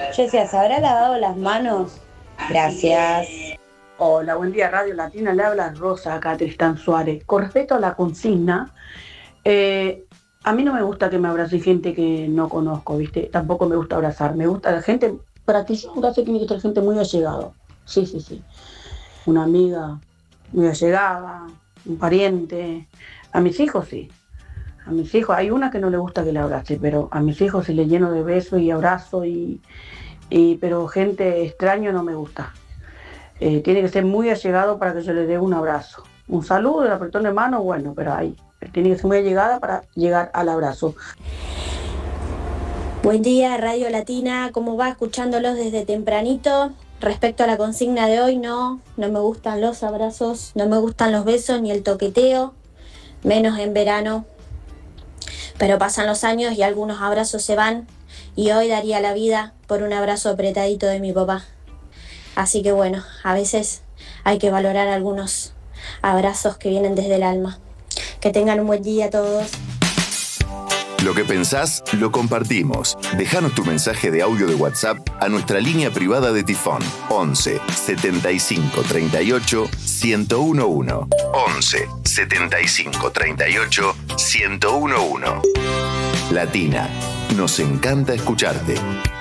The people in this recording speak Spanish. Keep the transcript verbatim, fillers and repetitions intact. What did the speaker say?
Yo decía, ¿se habrá lavado las manos? Gracias. Hola, buen día, Radio Latina, le habla Rosa, acá Tristán Suárez. Con respecto a la consigna, eh, a mí no me gusta que me abrace gente que no conozco, ¿viste? Tampoco me gusta abrazar, me gusta la gente, para que yo abrace tiene que ser gente muy allegada. Sí, sí, sí. Una amiga muy allegada, un pariente. A mis hijos sí. A mis hijos, hay una que no le gusta que le abrace, pero a mis hijos sí le lleno de besos y abrazo, y, y, pero gente extraña no me gusta. Eh, tiene que ser muy allegado para que yo le dé un abrazo. Un saludo, el apretón de mano, bueno, pero ahí. Tiene que ser muy allegada para llegar al abrazo. Buen día, Radio Latina, ¿cómo va? Escuchándolos desde tempranito. Respecto a la consigna de hoy, no, no me gustan los abrazos, no me gustan los besos ni el toqueteo, menos en verano. Pero pasan los años y algunos abrazos se van, y hoy daría la vida por un abrazo apretadito de mi papá. Así que bueno, a veces hay que valorar algunos abrazos que vienen desde el alma. Que tengan un buen día todos. Lo que pensás, lo compartimos. Déjanos tu mensaje de audio de WhatsApp a nuestra línea privada de Tifón. once setenta y cinco treinta y ocho ciento uno. once setenta y cinco treinta y ocho ciento uno. Latina, nos encanta escucharte.